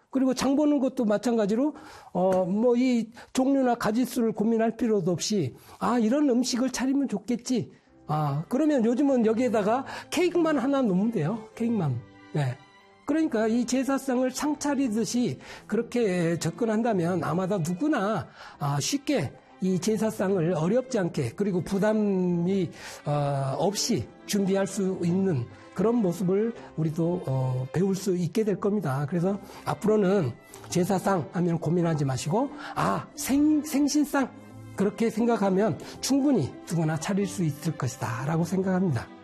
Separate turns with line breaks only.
그리고 장 보는 것도 마찬가지로 뭐 이 종류나 가짓수를 고민할 필요도 없이 이런 음식을 차리면 좋겠지. 그러면 요즘은 여기에다가 케이크만 하나 놓으면 돼요. 케이크만. 네. 그러니까 이 제사상을 상 차리듯이 그렇게 접근한다면 아마도 누구나 쉽게 이 제사상을 어렵지 않게 그리고 부담이 없이 준비할 수 있는 그런 모습을 우리도 배울 수 있게 될 겁니다. 그래서 앞으로는 제사상 하면 고민하지 마시고 생신상 그렇게 생각하면 충분히 누구나 차릴 수 있을 것이다 라고 생각합니다.